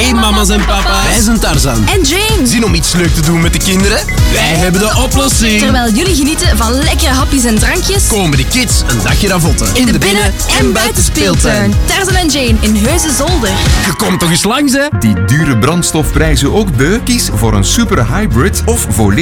Hey mama's en papa's. Wij zijn Tarzan. En Jane. Zin om iets leuk te doen met de kinderen? Wij hebben de oplossing. Terwijl jullie genieten van lekkere hapjes en drankjes, Komen de kids een dagje ravotten. in de binnen- en buitenspeeltuin. Tarzan en Jane in Heuse Zolder. Je komt toch eens langs, hè? Die dure brandstofprijzen ook beu? Kies voor een super hybrid of volledig